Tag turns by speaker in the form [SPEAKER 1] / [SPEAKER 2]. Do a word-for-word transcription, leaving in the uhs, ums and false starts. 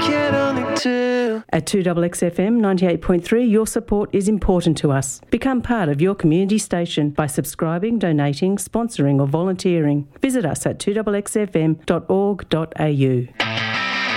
[SPEAKER 1] can only do.
[SPEAKER 2] At two X X F M ninety-eight point three, your support is important to us. Become part of your community station by subscribing, donating, sponsoring or volunteering. Visit us at two X X F M dot org dot a u.